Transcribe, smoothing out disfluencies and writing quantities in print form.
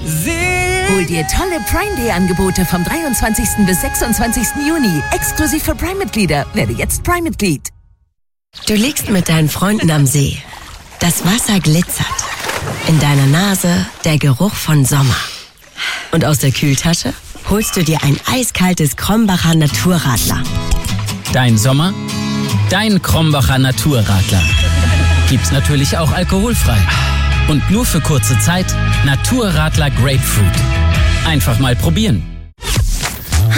Hol dir tolle Prime Day Angebote vom 23. bis 26. Juni. Exklusiv für Prime-Mitglieder. Werde jetzt Prime-Mitglied. Du liegst mit deinen Freunden am See. Das Wasser glitzert. In deiner Nase der Geruch von Sommer. Und aus der Kühltasche holst du dir ein eiskaltes Krombacher Naturradler. Dein Sommer, dein Krombacher Naturradler. Gibt's natürlich auch alkoholfrei. Und nur für kurze Zeit Naturradler Grapefruit. Einfach mal probieren.